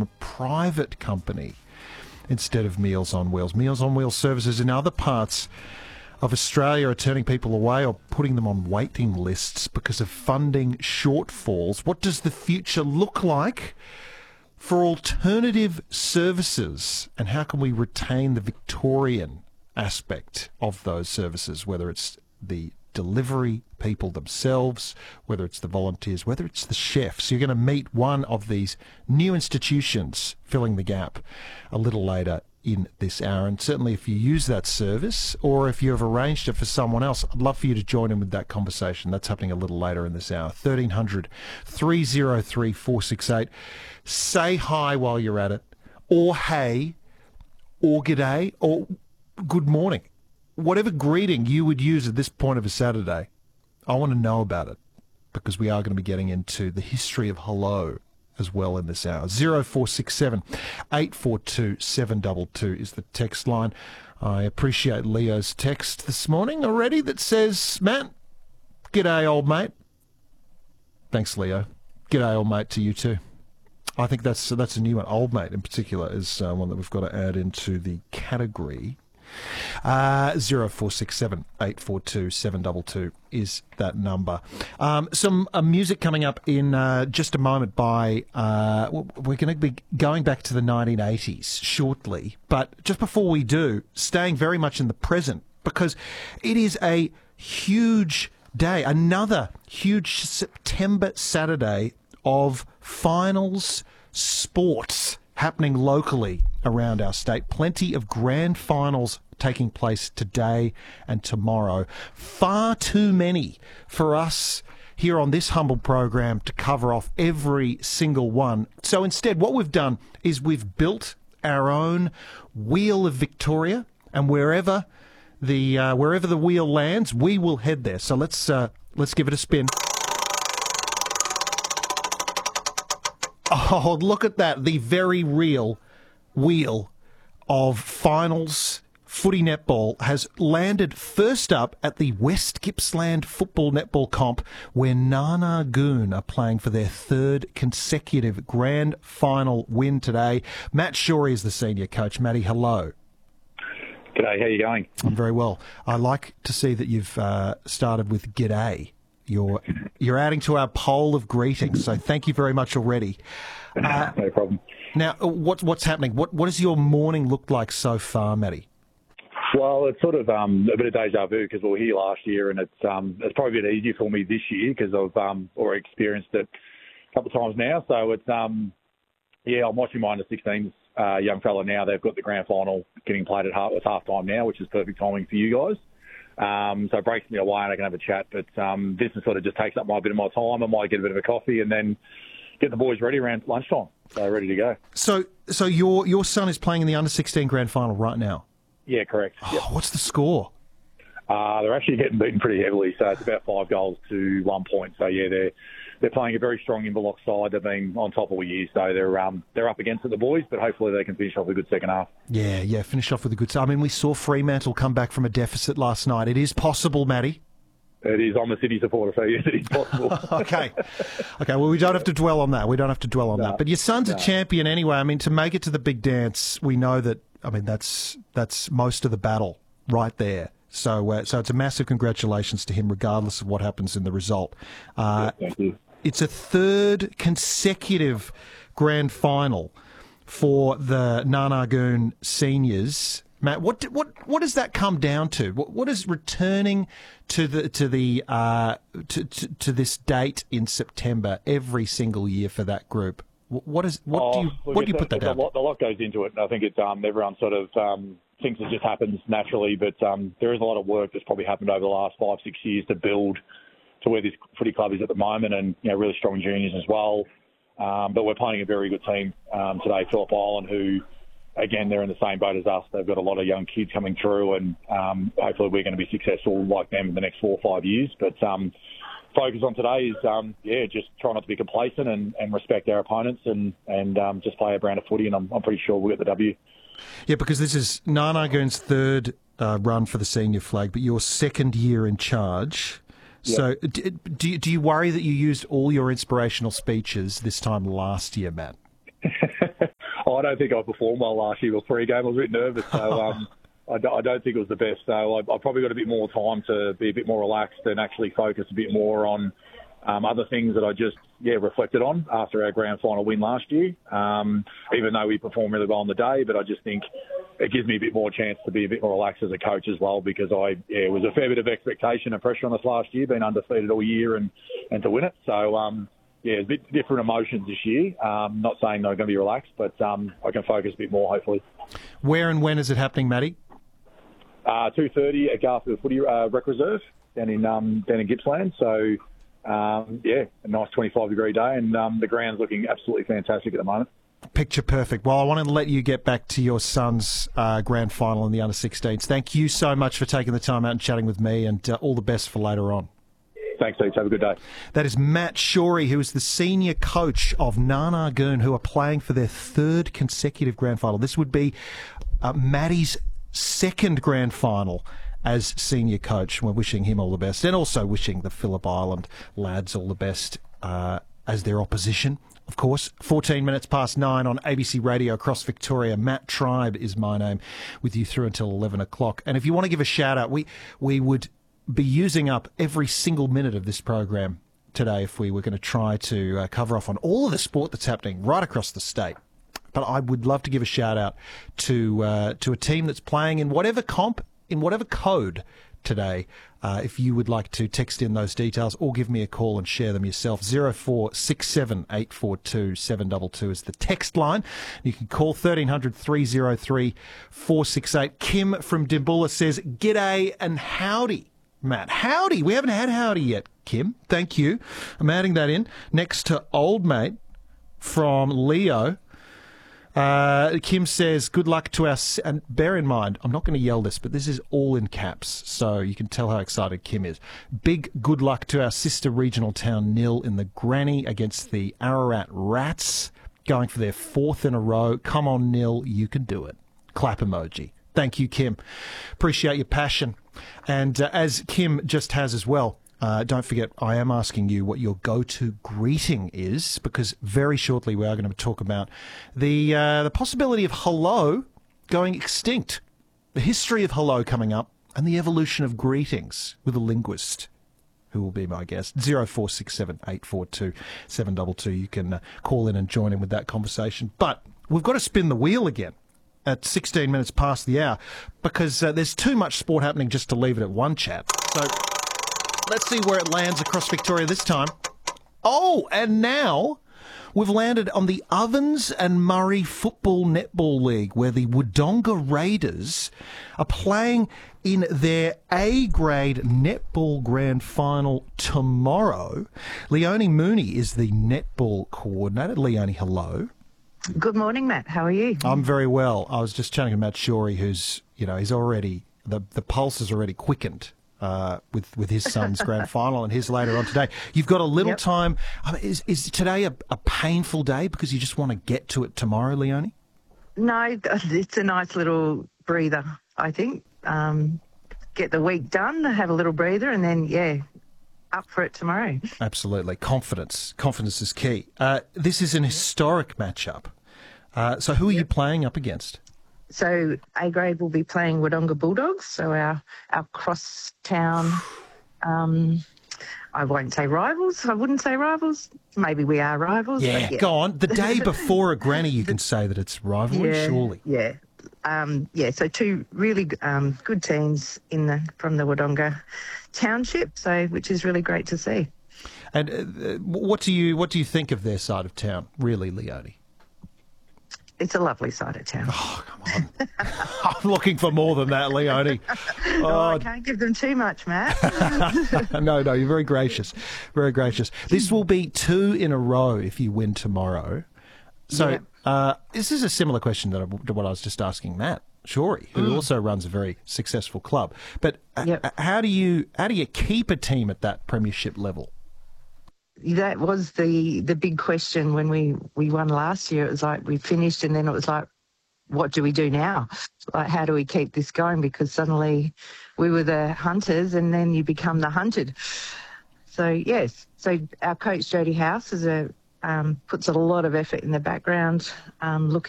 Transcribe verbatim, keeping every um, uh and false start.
from a private company instead of Meals on Wheels. Meals on Wheels services in other parts of Australia are turning people away or putting them on waiting lists because of funding shortfalls. What does the future look like for alternative services, and how can we retain the Victorian aspect of those services, whether it's the delivery people themselves, whether it's the volunteers, whether it's the chefs? You're going to meet one of these new institutions filling the gap a little later in this hour. And certainly if you use that service or if you have arranged it for someone else, I'd love for you to join in with that conversation. That's happening a little later in this hour. thirteen hundred, three oh three, four six eight. Say hi while you're at it, or hey, or g'day, or good morning. Whatever greeting you would use at this point of a Saturday, I want to know about it, because we are going to be getting into the history of hello as well in this hour. oh four six seven, eight four two, seven two two is the text line. I appreciate Leo's text this morning already that says, Matt, g'day, old mate. Thanks, Leo. G'day, old mate, to you too. I think that's that's a new one. Old mate in particular is uh, one that we've got to add into the category. Uh, oh four six seven, eight four two, seven two two is that number. Um, some uh, music coming up in uh, just a moment by, uh, we're going to be going back to the nineteen eighties shortly, but just before we do, staying very much in the present, because it is a huge day, another huge September Saturday of finals sports happening locally around our state. Plenty of grand finals taking place today and tomorrow. Far too many for us here on this humble program to cover off every single one. So instead, what we've done is we've built our own Wheel of Victoria, and wherever the uh, wherever the wheel lands, we will head there. So let's uh, let's give it a spin. Oh, look at that. The very real wheel of finals footy netball has landed first up at the West Gippsland Football Netball Comp, where Narnagoon are playing for their third consecutive grand final win today. Matt Shorey is the senior coach. Matty, hello. G'day, how are you going? I'm very well. I like to see that you've uh, started with g'day. You're you're adding to our poll of greetings, so thank you very much already. Uh, no problem. Now, what, what's happening? What what does your morning look like so far, Matty? Well, it's sort of um, a bit of deja vu because we were here last year, and it's um, it's probably a bit easier for me this year because I've um, already experienced it a couple of times now. So it's um, yeah, I'm watching my under sixteens uh, young fella now. They've got the grand final getting played at half, it's half time now, which is perfect timing for you guys. Um, so it breaks me away and I can have a chat. But um, this sort of just takes up my bit of my time. I might get a bit of a coffee and then get the boys ready around lunchtime. So ready to go. So so your your son is playing in the under sixteen grand final right now? Yeah, correct. Oh, yep. What's the score? Uh, they're actually getting beaten pretty heavily. So it's about five goals to one point. So, yeah, they're they're playing a very strong Inverloch side. They've been on top all year. So they're um, they're up against it, the boys, but hopefully they can finish off a good second half. Yeah, yeah, finish off with a good... I mean, we saw Fremantle come back from a deficit last night. It is possible, Matty. It is. I'm a City supporter, so yes, it is possible. okay. Okay, well, we don't have to dwell on that. We don't have to dwell on no, that. But your son's no. a champion anyway. I mean, to make it to the big dance, we know that, I mean, that's that's most of the battle right there. So uh, so it's a massive congratulations to him, regardless of what happens in the result. Uh, yeah, thank you. It's a third consecutive grand final for the Narnagoon seniors. Matt, what what what does that come down to? What, what is returning to the to the uh, to, to to this date in September every single year for that group? What is what oh, do you look, what do you put that a down? Lot, a lot goes into it. I think it's um, everyone sort of um, thinks it just happens naturally, but um, there is a lot of work that's probably happened over the last five six years to build to where this footy club is at the moment, and you know really strong juniors as well. Um, but we're playing a very good team um, today, Phillip Island, who. Again, they're in the same boat as us. They've got a lot of young kids coming through, and um, hopefully we're going to be successful like them in the next four or five years. But um, focus on today is, um, yeah, just try not to be complacent and, and respect our opponents and, and um, just play a brand of footy, and I'm, I'm pretty sure we'll get the W. Yeah, because this is Narnagoon's third uh, run for the senior flag, but your second year in charge. Yep. So do, do, you, do you worry that you used all your inspirational speeches this time last year, Matt? I don't think I performed well last year. Well, pre-game, I was a bit nervous, so um, I, do, I don't think it was the best. So I, I probably got a bit more time to be a bit more relaxed and actually focus a bit more on um, other things that I just yeah reflected on after our grand final win last year. Um, even though we performed really well on the day, but I just think it gives me a bit more chance to be a bit more relaxed as a coach as well, because I yeah, it was a fair bit of expectation and pressure on us last year, being undefeated all year and, and to win it. So. Um, Yeah, it's a bit different emotions this year. Um, not saying they're going to be relaxed, but um, I can focus a bit more, hopefully. Where and when is it happening, Matty? Uh, two thirty at Garfield Footy uh, Rec Reserve down in um, down in Gippsland. So, um, yeah, a nice twenty-five degree day, and um, the ground's looking absolutely fantastic at the moment. Picture perfect. Well, I want to let you get back to your son's uh, grand final in the under sixteens. Thank you so much for taking the time out and chatting with me, and uh, all the best for later on. Thanks, Steve. Have a good day. That is Matt Shorey, who is the senior coach of Narnagoon, who are playing for their third consecutive grand final. This would be uh, Matty's second grand final as senior coach. We're wishing him all the best, and also wishing the Phillip Island lads all the best uh, as their opposition. Of course, fourteen minutes past nine on A B C Radio across Victoria. Matt Tribe is my name, with you through until eleven o'clock. And if you want to give a shout out, we we would be using up every single minute of this program today if we were going to try to uh, cover off on all of the sport that's happening right across the state. But I would love to give a shout out to uh, to a team that's playing in whatever comp, in whatever code today. Uh, if you would like to text in those details or give me a call and share them yourself, zero four six seven eight four two seven two two is the text line. You can call thirteen hundred three oh three four six eight. Kim from Dimboola says, "G'day and howdy, Matt." Howdy. We haven't had howdy yet, Kim. Thank you. I'm adding that in. Next to old mate from Leo. Uh, Kim says, good luck to our... And bear in mind, I'm not going to yell this, but this is all in caps, so you can tell how excited Kim is. Big good luck to our sister regional town, Nil, in the granny against the Ararat Rats, going for their fourth in a row. Come on, Nil, you can do it. Clap emoji. Thank you, Kim. Appreciate your passion. And uh, as Kim just has as well, uh, don't forget, I am asking you what your go-to greeting is, because very shortly we are going to talk about the uh, the possibility of hello going extinct, the history of hello coming up, and the evolution of greetings with a linguist who will be my guest. zero four six seven eight four two seven two two. You can uh, call in and join in with that conversation. But we've got to spin the wheel again at sixteen minutes past the hour, because uh, there's too much sport happening just to leave it at one chat. So let's see where it lands across Victoria this time. Oh, and now we've landed on the Ovens and Murray Football Netball League, where the Wodonga Raiders are playing in their A-grade netball grand final tomorrow. Leonie Mooney is the netball coordinator. Leonie, hello. Good morning, Matt. How are you? I'm very well. I was just chatting to Matt Shorey, who's, you know, he's already, the, the pulse has already quickened uh, with, with his son's grand final, and his later on today. You've got a little Yep. time. I mean, is, is today a, a painful day because you just want to get to it tomorrow, Leonie? No, it's a nice little breather, I think. Um, get the week done, have a little breather, and then, yeah, up for it tomorrow. Absolutely. Confidence. Confidence is key. Uh, this is an historic matchup. Uh, so who are you playing up against? So A-grade will be playing Wodonga Bulldogs, so our, our cross-town, um, I won't say rivals, I wouldn't say rivals. Maybe we are rivals. Yeah, but yeah. go on. The day before a granny, you can say that it's rivalry, yeah, surely. Yeah. Um, yeah, so two really um, good teams in the from the Wodonga township, so which is really great to see. And uh, what do you what do you think of their side of town, really, Leonie? It's a lovely side of town. Oh, come on. I'm looking for more than that, Leonie. Oh, Oh, I can't give them too much, Matt. no, no, you're very gracious. Very gracious. This will be two in a row if you win tomorrow. So Yeah. uh, this is a similar question that I, to what I was just asking Matt Shorey, who Mm. also runs a very successful club. But uh, Yep. how do you how do you keep a team at that premiership level? That was the the big question when we, we won last year. It was like we finished and then it was like, what do we do now? Like, how do we keep this going? Because suddenly we were the hunters and then you become the hunted. So, yes. So our coach, Jodie House, is a um, puts a lot of effort in the background, um, looking